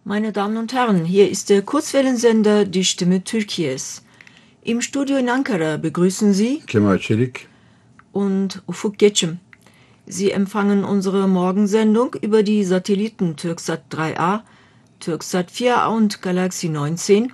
Meine Damen und Herren, hier ist der Kurzwellensender Die Stimme Türkiye's. Im Studio in Ankara begrüßen Sie Kemal Çelik und Ufuk Geçim. Sie empfangen unsere Morgensendung über die Satelliten Türksat 3A, Türksat 4A und Galaxy 19